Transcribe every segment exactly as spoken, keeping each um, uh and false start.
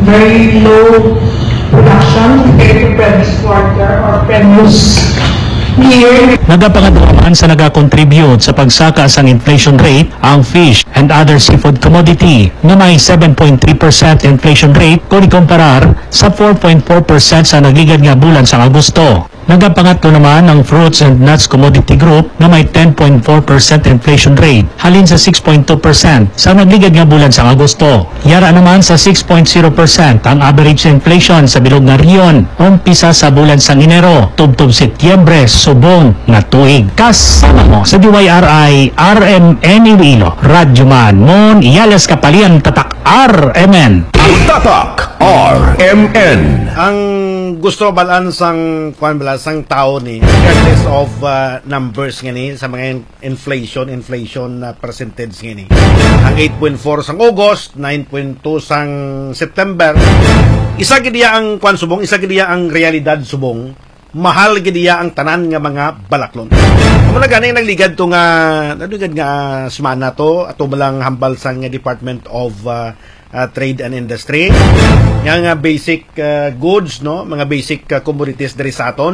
very low production compared to previous quarter or previous year. Nagapangadlaman sa naga-contribute sa pagsaka sang inflation rate ang fish and other seafood commodity na may seven point three percent inflation rate kung ikumparar sa four point four percent sa nagligad nga bulan sa Agosto. Nagapangatlo naman ang fruits and nuts commodity group na may ten point four percent inflation rate halin sa six point two percent sa nagligad nga bulan sa Agosto. Yara naman sa six point zero percent ang average inflation sa bilog nga riyon umpisa sa bulan sa Enero tubtob Setyembre subong nga tuig. Kasama mo sa D Y R I R M N Iloilo Radyo Man Mon Iyales Kapalian Tatak R M N. Tatak R M N. Ang gusto balaan sang kuan bala sang tao ni regardless of uh, numbers ngani sa mga inflation inflation uh, percentage ngani. Ang eight point four sang August, nine point two sang September. Isa gid ang kuan subong, isa gid ang realidad subong. Mahal gid ang tanan nga mga balaklon. Amo na gani nagligad to nga nagligad nga semana to ato balang hambal sang Department of uh, Uh, Trade and Industry. Yang uh, basic uh, goods, no, mga basic uh, commodities diri sa aton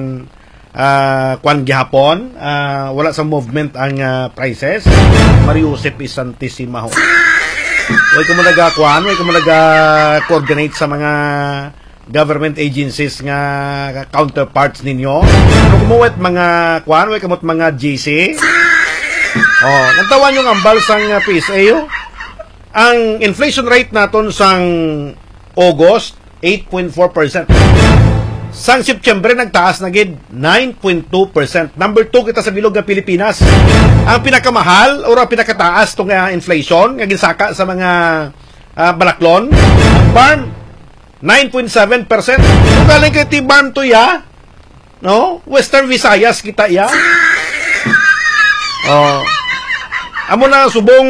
uh, kwan gihapon, uh, wala sa movement ang uh, prices. Mariusip isantissima ho. Way ko mo naga kwan, way ko mo naga coordinate sa mga government agencies nga counterparts ninyo. Ano kumuwet mga kwan, way kamot mga G C. Oh, nantawan yung ambal sang uh, P S A yo. Ang inflation rate naton sang August, eight point four percent. Sang September, nagtaas na gid, nine point two percent. Number two kita sa bilog ng Pilipinas. Ang pinakamahal, o pinakataas itong uh, inflation, nga gisaka sa mga uh, balaklon, ang barn, nine point seven percent. Kung galing kay T-barn to ya, no? Western Visayas kita ya. Oh. Amo na subong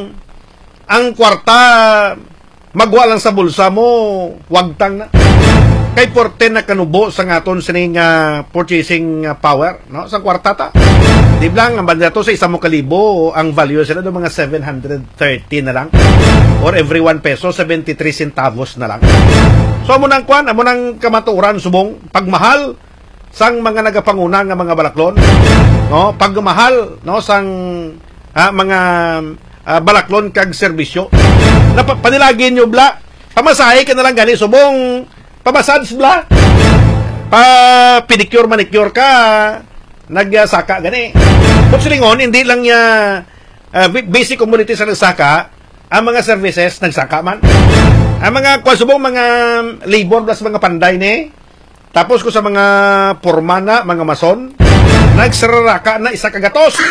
ang kwarta, magwa lang sa bulsa mo, wagtang na. Kay porte na kanubo sa ngaton sining uh, purchasing uh, power, no? Sa kwarta ta. Di lang, ang banda to sa isang kalibo, ang value sila do mga seven hundred thirty na lang. Or every one peso, seventy-three centavos na lang. So, amo nang kwan, amo nang kamaturan, subong, pagmahal, sang mga nagapanguna nga mga balaklon, no? Pagmahal, no? Sang uh, mga Uh, balaklon kag serbisyo. Napanilagin nyo bla. Pamasahe ka na lang gani. Subong pamasage bla. Pa pedicure manicure ka. Nagsaka gani. Kung silingon, hindi lang niya uh, basic community sa nagsaka. Ang mga services nagsaka man. Ang mga kung subong mga labor plus mga panday ni. Tapos ko sa mga pormana, mga mason, nagsararaka na isa kagatos.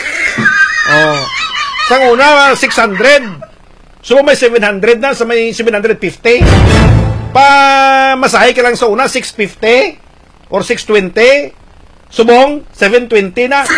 Oh. Sa una, six hundred. So, may seven hundred na. Sa may seven hundred fifty. Pa masahe ka lang sa una, six fifty. Or six twenty. Subong, seven twenty na.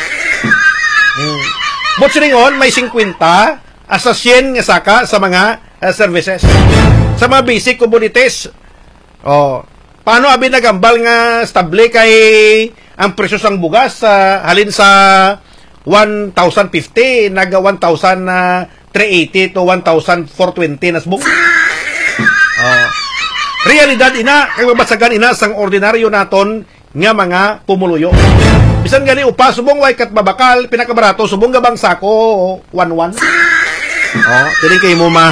Hmm. But siningon, may fifty. Asa one hundred nga saka sa mga uh, services. Sa mga basic commodities. Oh. Paano abi nagambal nga stable kay ang presyo sang bugas uh, halin sa one thousand fifty, naga one thousand three eighty to one thousand four twenty na subong. Uh, realidad ina, kay mabasagan ina sang ordinaryo naton nga mga pumuluyo. Bisan gani upa subong way kat babakal, pinakabarato subong gabang sako one one. Oh, dili kay mo ma.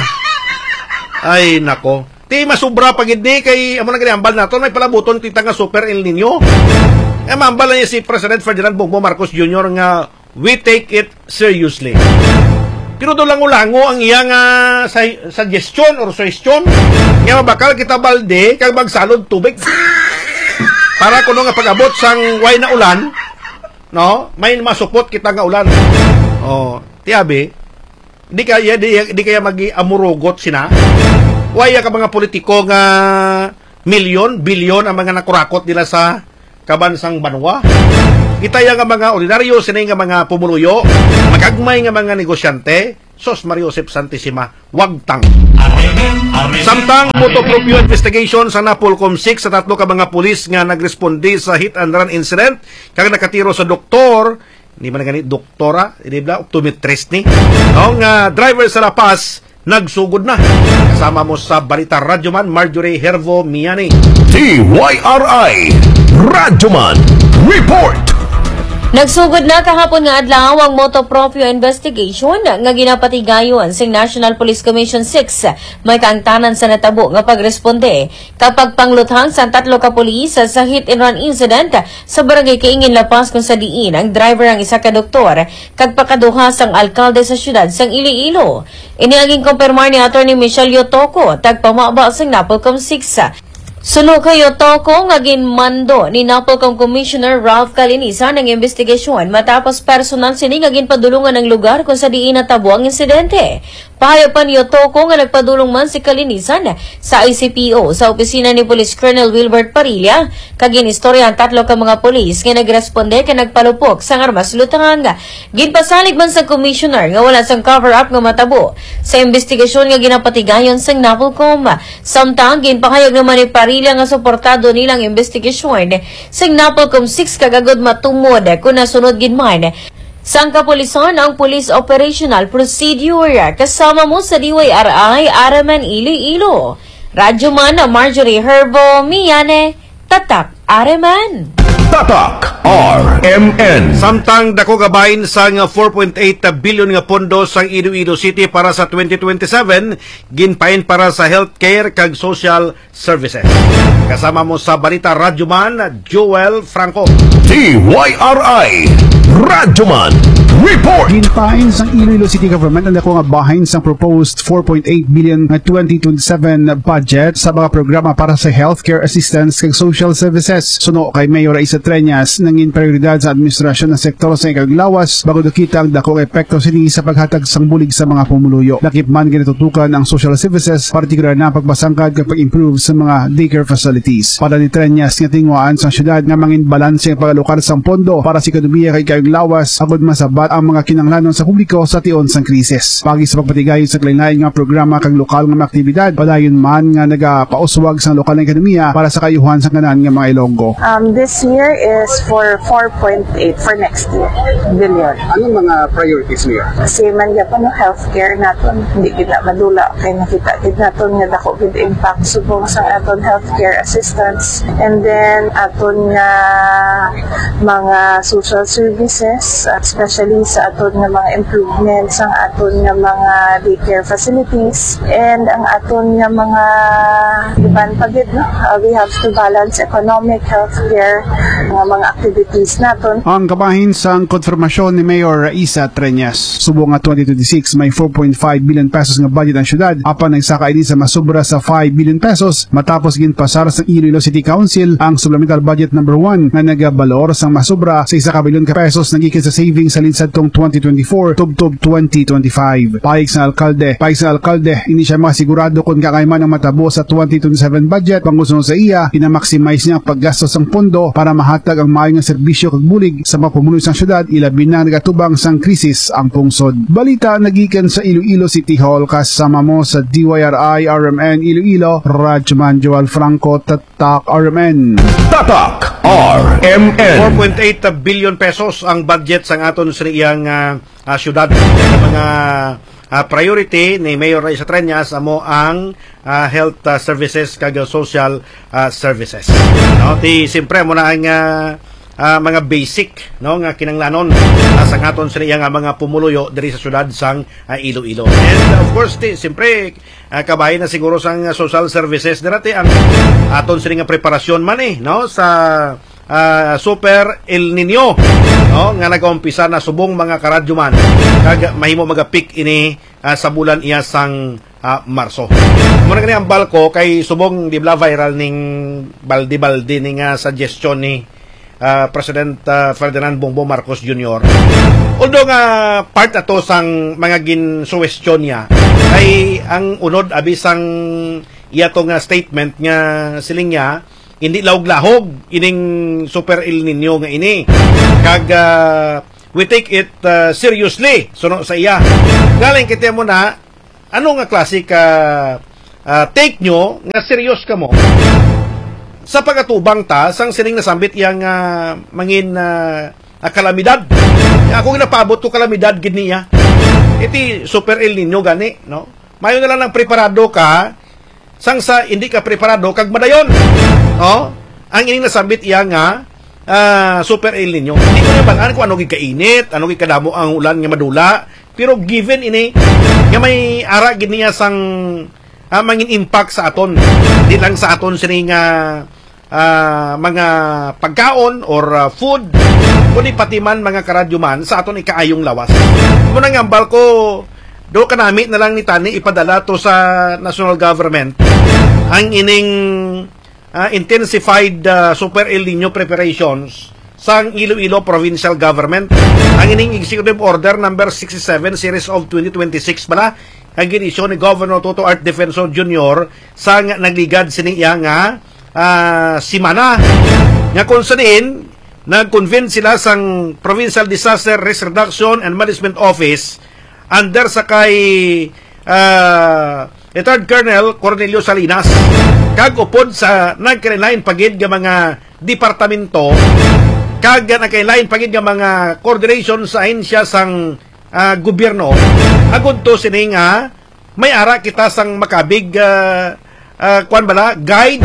Ay nako. Ti masubra pagid ni kay amo na gani ambal naton may palabuton kita nga Super El Nino. Eh maambal niya si President Ferdinand Bongbong Marcos Junior nga we take it seriously. Pero doon lango-lango ang iyang uh, suggestion or suggestion nga mabakal kita balde kag magsalod tubig. Para kuno nga pag-abot sang way na ulan, no? May masupot kita nga ulan. Oh, tiabi, di kaya di, di kaya magi-amurugot sina. Way ka mga politiko nga milyon, bilyon ang mga nakurakot nila sa kabansang banwa. Itaya nga mga ordinaryo, sinay nga mga pumuluyo, magagmay nga mga negosyante, Sos Mariosep Santissima, wagtang. Samtang motopropyo investigation sa Napolcom six sa tatlo ka mga pulis nga nagrespondi sa hit and run incident, kag nakatiro sa doktor, hindi man gani doktora, hindi ba, optometrist ni, no, nga driver sa La Paz, nagsugod na. Kasama mo sa Balita Radyoman, Marjorie Hervo Miani. D Y R I Radyoman Report. Nagsugod na kahapon nga adlaw ang Motopropyo investigation nga ginapatigayon sing National Police Commission six may kaangtanan sa natabo nga pagresponde kapag pangluthang sa tatlo ka pulis sa hit and run incident sa barangay Kaingin Lapas kung sa diin ang driver ang isa ka doktor kag pakaduha sang alkalde sa syudad sang Iloilo. Ini aging kumpirmar ni Attorney Michelle Yotoco tagpamaba sang Napolcom six. Suno kayo toko nga ginmando ni Napolcom Commissioner Ralph Calinisan ng investigasyon matapos personal sini nga ginpadulungan ng lugar kung sa diin natabo ang insidente. Pahayapan ni Otoko nga nagpadulong man si Calinisan sa I C P O sa opisina ni Police Colonel Wilbert Parilla kag ginistorya ang tatlo ka mga polis nga nagresponde kay nagpalupok sa armas lutangan. Ginpasalig man sa commissioner nga wala sang cover up nga matabo sa investigasyon nga ginapatigayon sang Napolcom. Samtang ginpahayag naman ni Parilla nga suportado nilang investigasyon sang Napolcom six kagagod matumod kung nasunod ginman sang kapulisan ang Police Operational Procedure. Kasama mo sa D Y R I Araman Iloilo. Radyoman na Marjorie Herbo Miane, Tatak Araman. Tatak R M N. Samtang dako gabahin sa nga four point eight billion nga pondo sa Iloilo City para sa twenty twenty-seven, ginpain para sa healthcare kag social services. Kasama mo sa Balita Radyoman, Joel Franco. D Y R I Radyoman Report. Ginpain sang Iloilo City Government ang dako nga bahin sang proposed four point eight billion nga twenty twenty-seven budget sa mga programa para sa healthcare assistance kag social services. Suno kay Mayor Isa Treñas nangin prioridad sa administrasyon ng sektor sa ikaglawas bago dokita ang dakong epekto sini sa paghatag sang bulig sa mga pumuluyo. Lakip man ginatutukan ang social services, partikular na pagbasangkad kag pag-improve sa mga daycare facilities. Para ni Treñas nga tingwaan sa syudad nga mangin balanse ang pagalokal sang pondo para sa ekonomiya kay ikaglawas agud masabat ang mga kinahanglanon sa publiko sa tion sang krisis. Pagi sa pagpatigayon sa lain-lain nga programa kag lokal nga mga aktibidad, padayon man nga nagapauswag sa lokal nga ekonomiya para sa kayuhan sa kanan nga mga Ilonggo. Um, this year is for four point eight for next year billion. Anong mga priorities niya? Kasi man gyapon ang healthcare naton hindi kita madula kay nakita gid naton nga dako gid impact subong sa aton healthcare assistance, and then aton nga mga social services, especially sa aton nga mga improvements ang aton nga mga daycare facilities, and ang aton nga mga iban pagid no? Uh, we have to balance economic, healthcare, mga mga activities naton. Ang kabahin sang konfirmasyon ni Mayor Isa Treñas, subong nga twenty twenty-six may four point five billion pesos nga budget ang syudad, apan nagsaka ini sa masubra sa five billion pesos matapos ginpasar sa Iloilo City Council ang supplemental budget number one nga nagabalor sang masubra sa isa ka bilyon ka pesos nagikan sa savings sa linsadtong twenty twenty-four tubtob twenty twenty-five. Payag sa alkalde, payag sa alkalde, hindi siya makasigurado kung kakaiman ang matabo sa twenty twenty-seven budget. Pangusunod sa iya, ina-maximize niya ang paggastos ng pondo para mahatag ang maayong serbisyo kag bulig sa mga pumunoy sang syudad, ilabi na nagatubang sang krisis ang pungsod. Balita nagikan sa Iloilo City Hall, kasama mo sa D Y R I R M N Iloilo, Radyoman Joel Franco, Tatak R M N. Tatak R M N. four point eight billion pesos ang budget sang aton sa iyang uh, uh, syudad. Mga uh, priority ni Mayor Isa Treñas amo ang uh, health uh, services kag social uh, services. No, ti siyempre mo na ang uh, uh, mga basic no nga kinanglanon uh, sang aton sa iyang uh, mga pumuluyo diri sa syudad sang uh, Iloilo. And of course ti siyempre uh, kabahin na siguro sang uh, social services dirati ang aton sa nga preparasyon man eh no sa Uh, Super El Nino no nga nagaumpisa na subong mga karadyoman kag mahimo magapik ini uh, sa bulan iya sang uh, Marso. Muna gani ang balko kay subong di bla viral ning baldi-baldi ning uh, suggestion ni uh, President uh, Ferdinand Bongbong Marcos Junior Although nga uh, part ato sang mga ginsuwestiyon niya kay ang unod abisang iya tong uh, statement nga siling niya hindi lawg-lahog ining Super El Nino nga ini kag uh, we take it uh, seriously suno sa iya galing kita mo na ano nga klase ka uh, take nyo nga serious ka mo sa pagatubang ta sang sining nasambit yang uh, mangin uh, uh, kalamidad ako ginapaabot ko kalamidad gid niya iti Super El Nino gani no mayo na lang ng preparado ka, sang sa hindi ka preparado, kag madayon. Oh, ang ining nasambit iya nga, uh, super El Nino. Hindi ko naman, ano kung ano kainit, ano kadamo ang ulan nga madula, pero given ini, nga may ara giniya sang uh, mangin impact sa aton. Hindi lang sa aton sining uh, uh, mga pagkaon or uh, food, kundi pati man mga karadyoman sa aton ikaayong lawas. Muna nga ambal ko, do kanami na lang ni Tani ipadala to sa national government ang ining uh, intensified uh, Super El Nino preparations sa Iloilo Provincial Government. Ang ining Executive Order number sixty-seven series of twenty twenty-six pala ang ginisyo ni Governor Toto Art Defensor Junior sa nagligad sining iya nga uh, simana nga kung saan nag-convene sila sang Provincial Disaster Risk Reduction and Management Office under sa kay uh, Retired Colonel Cornelio Salinas kag upod sa nagkailain pagid nga mga departamento kag nagkailain pagid nga mga coordination sa ahensya sang uh, gobyerno agud to sini nga may ara kita sang makabig uh, uh, kwan bala guide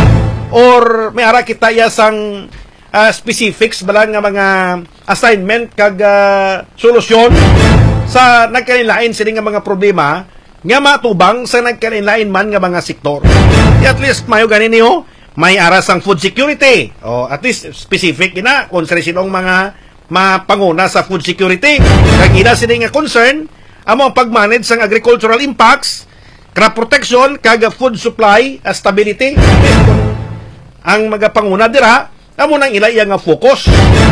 or may ara kita ya sang uh, specifics bala nga mga assignment kag uh, solusyon sa nagkanilain sila nga mga problema nga matubang sa nagkanilain man nga mga sektor. At least mayo ganin niyo, may aras ang food security. O at least specific ina kung sa sinong mga mapanguna sa food security. Kag ila sila nga concern amo ang pag-manage sang agricultural impacts, crop protection, kag food supply stability. Kung ang mga panguna dira amo nang ila iya nga focus.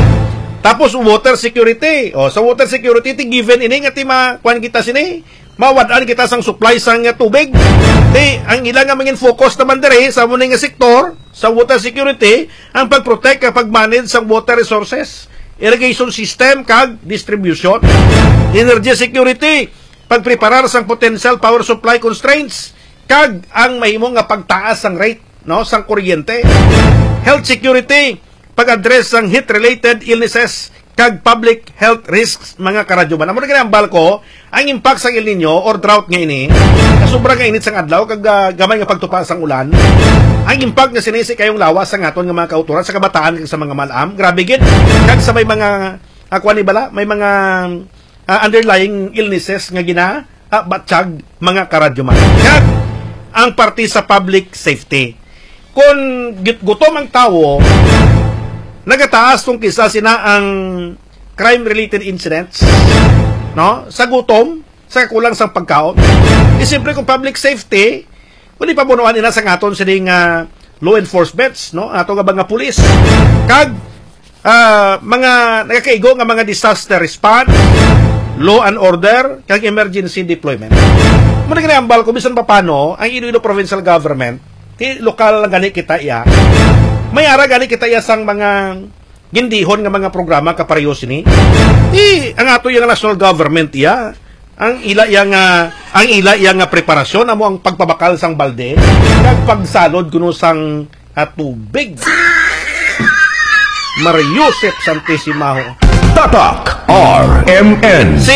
Tapos water security. O sa water security ti given ini nga ti ma kuan kita sini, mawadaan kita sang supply sang tubig. Ti ang ila nga mangin focus naman diri sa mo nga sektor sa water security ang pag-protect kapag manage sang water resources, irrigation system kag distribution. Energy security, pagpreparar sang potential power supply constraints kag ang mahimo nga pagtaas sang rate no sang kuryente. Health security, pag-address ng heat-related illnesses kag public health risks mga karadyoman. Amo na ang balko, ang impact sa El Nino or drought nga ini, kasubra nga init sang adlaw kag uh, gamay nga pagtupa sang ulan. Ang impact nga sinisi kayong lawas sa aton nga mga kauturan sa kabataan kag sa mga malam, grabe gid. Kag sa may mga akwa ni bala, may mga uh, underlying illnesses nga gina uh, batsyag mga karadyoman. Kag ang parte sa public safety. Kung gutom ang tao, nagataas tong kisa sina ang crime-related incidents, no? Sa gutom, sa kulang sa pagkaon. E siyempre kung public safety, kung ipabunuan nila sa aton sining uh, law enforcements, no? Ato nga mga pulis. Kag uh, mga nagakaigo nga mga disaster response, law and order, kag emergency deployment. Muna nga ambal ko bisan paano ang Iloilo Provincial Government, ti lokal lang gani kita iya. May ara gani kita iya sang mga gindihon nga mga programa kaparehos ni. Di ang ato yung national government iya, ang ila iya nga ang ila iya nga preparasyon amo ang pagpabakal sang balde kag pagsalod kuno sang tubig. Mariusep Santisimaho. Tatak R M N. Si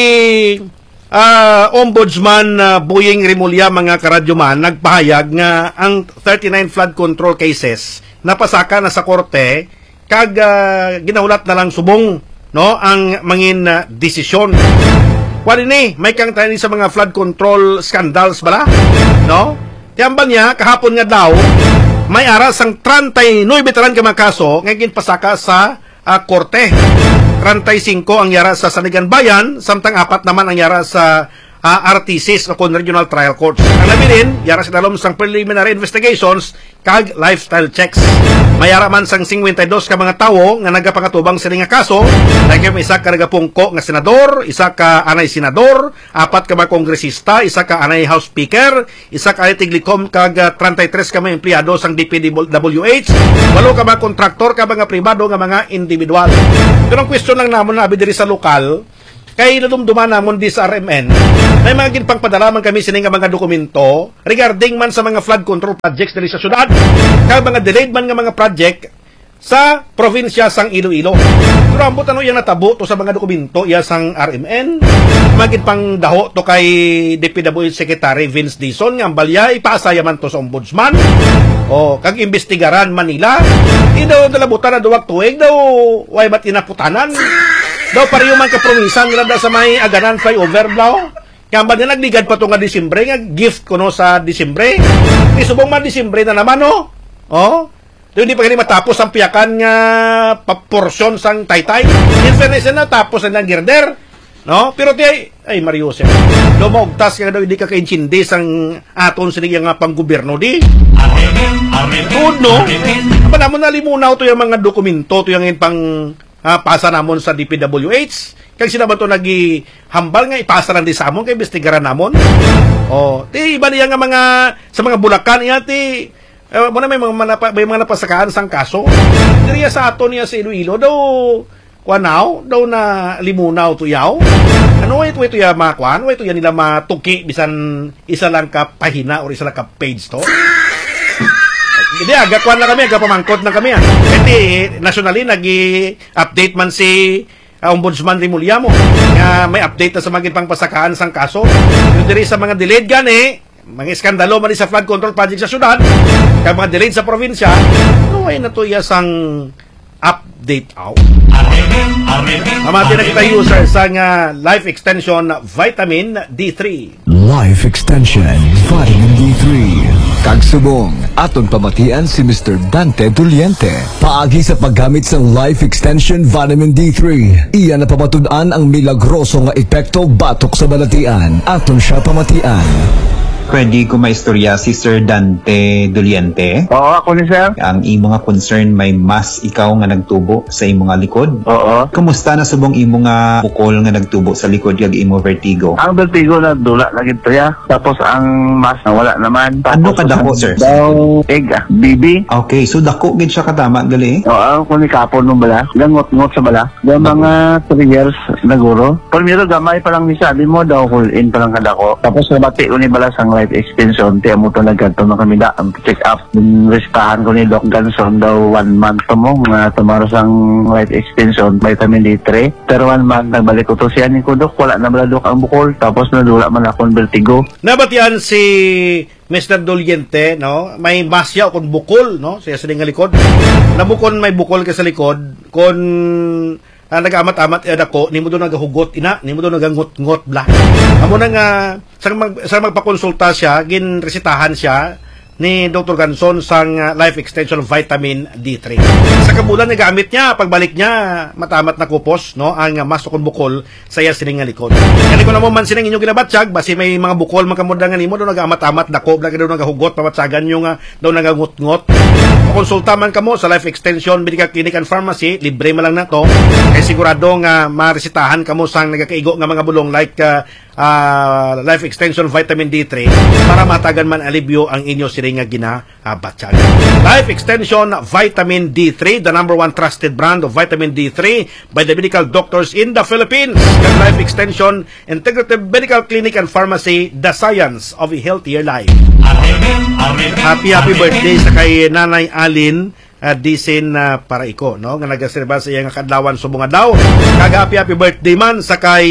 Uh, Ombudsman uh, Boying Rimulya mga karadyoman nagpahayag nga ang thirty-nine flood control cases napasaka na sa korte kag uh, ginahulat na lang subong no ang mangin uh, desisyon. Wala ni may kang tani sa mga flood control scandals bala no tiyambang niya kahapon nga daw may aras ang thirty-nine veteran ka mga kaso nga ginpasaka sa uh, korte. thirty-five ang yara sa Sanigan Bayan, samtang apat naman ang yara sa uh, R T Cs o Regional Trial Courts. Ang labi din, yara sa dalom sang preliminary investigations kag lifestyle checks. Mayara man sang fifty-two ka mga tawo nga nagapangatubang sila nga kaso, naging isa ka nagapungko nga senador, isa ka anay senador, apat ka mga kongresista, isa ka anay house speaker, isa ka anay tiglikom kag uh, thirty-three ka mga empleyado sang D P W H, walo ka mga kontraktor ka mga pribado nga mga individual. Pero ang question lang namon na abi diri sa lokal, kay nadumduman namon di sa R M N, may mga ginpangpadala man kami sini nga mga dokumento regarding man sa mga flood control projects diri sa syudad, kag mga delayed man nga mga project sa probinsya sang Iloilo. Pero ambot ano yung natabo to sa mga dokumento iya sang R M N, magit pang daho to kay D P W H Secretary Vince Dizon nga balya ipasaya man to sa ombudsman o kag imbestigaran Manila. Idaw dalabutan na duwag tuig daw way bat inaputanan daw pareho man ka promisan nga sa may aganan flyover blaw. Kaya ba niya nagligad pa to nga Disyembre nga gift ko no sa Disyembre. Isubong man Disyembre na naman no. Oh. Hindi pa gani matapos ang piyakan nga paporsyon sang taytay. In fairness na tapos na girder. No? Pero ti ay Mario Jose. Do maugtas ka daw hindi ka kainchindi sang aton sini nga panggobyerno di. Good no. Apa namon nalimunaw to yung mga dokumento to yung pang uh, pasa namon sa D P W H. Kag sila ba to nagi hambal nga ipasa lang di sa amon kay investigaran namon. Oh, ti iba niya nga mga sa mga Bulacan iya ti Uh, muna may mga, manapa, may mga napasakaan sang kaso. Diriya sa ato niya sa Iloilo daw kwanaw, daw na limunaw to yaw. Ano ito ito ya makwan? Ito ya nila matuki bisan isa lang ka pahina or isa lang ka page to. Hindi aga kwan na kami, aga pamangkot na kami. Kasi nationally nagi-update man si uh, Ombudsman Remuliamo. Nga may update na sa mga pang pasakaan sang kaso. Yung diri sa mga delayed gani, mga iskandalo man sa flood control project sa syudad, kaya mga delayed sa probinsya, no ay natuya sang update out. Mamati na kita user sa nga Life Extension Vitamin D three. Life Extension Vitamin D three. Kagsubong, aton pamatian si Mister Dante Doliente. Paagi sa paggamit sa Life Extension Vitamin D three. Iyan na pamatud-an ang milagroso nga epekto batok sa balatian. Aton siya pamatian. Pwede ko maistorya si Sir Dante Doliente. Oo, ako ni sir. Ang imo nga concern may mas ikaw nga nagtubo sa imo nga likod. Oo. Kumusta na subong imo nga bukol nga nagtubo sa likod kag imo vertigo? Ang vertigo na dula lagi to ya. Tapos ang mas na wala naman. Tapos, ano kadako sir? Daw egg ah, baby. Okay, so dako gid siya katama gali. Oo, ako ni kapon nung bala. Gangot-ngot sa bala. Daw mga three years naguro. Primero gamay pa lang ni sabi mo daw full in pa lang kadako. Tapos nabati ko ni bala sang life extension, tiya mo talaga ito na kami da, ang check up, yung restahan ko ni Doc Ganson daw one month to mo, nga tumaro sang life extension, vitamin D three, pero one month, nagbalik ko to siya ni ko, Doc, wala na bala Doc ang bukol, tapos nadula man akong vertigo. Nabatian si Mister Doliente, no? May masya o kung bukol, no? Siya sa nga likod. Namukon may bukol ka sa likod, kung Uh, nag-amat-amat eh dako, nimo do nagahugot ina, nimo do nagangot-ngot bla. Amo na nga sang mag, sang magpakonsulta siya, ginresetahan siya ni Doctor Ganson sang uh, Life Extension Vitamin D three. Sa kabulan na gamit niya, pagbalik niya, matamat na kupos, no? Ang uh, masukon bukol sa iya sining nga likod. Kani ko na mo man sining inyong ginabatsyag, basi may mga bukol makamudangan nimo do nag-amat-amat dako, bla daw nagahugot, pamatsagan yung uh, daw nagangot-ngot. Konsulta man kamo sa Life Extension Medical Clinic and Pharmacy, libre man lang na to. Kaya sigurado nga maresetahan kamo sang nagakaigo nga mga bulong like uh, uh, Life Extension Vitamin D three para matagan man alibyo ang inyo siring nga ginabatsyag. Life Extension Vitamin D three, the number one trusted brand of vitamin D three by the medical doctors in the Philippines. Kag Life Extension Integrative Medical Clinic and Pharmacy, the science of a healthier life. Happy happy birthday sa kay Nanay Alin uh, Disin uh, Paraiko, no? Nga nagaserba sa iya nga kadlawan subong adlaw. Kag happy happy birthday man sa kay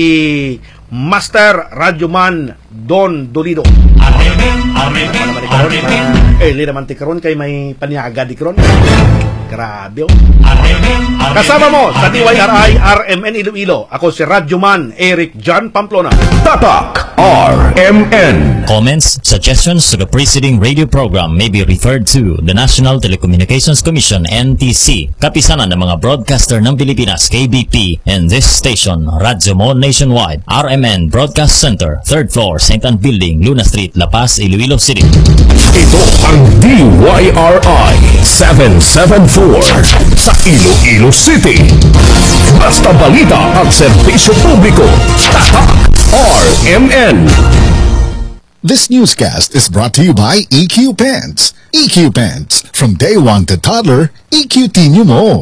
Master Radyoman Don Dolido. Amen. Amen. Eh, li naman ti karon kay may paniaga di karon. Grabe. Kasama mo sa D Y R I R M N Iloilo. Ako si Radyoman Eric John Pamplona. Tatak R M N. Comments, suggestions to the preceding radio program may be referred to the National Telecommunications Commission N T C, kapisanan ng mga broadcaster ng Pilipinas K B P, and this station, Radyo Mo Nationwide, R M N Broadcast Center, third floor, Saint Anne Building, Luna Street, La Paz, Iloilo City. Ito ang D Y R I seven seven four sa Iloilo City. Basta balita at serbisyo publiko. Tatak R M N. This newscast is brought to you by E Q Pens. E Q Pens. From day one to toddler, E Q T nyo mo.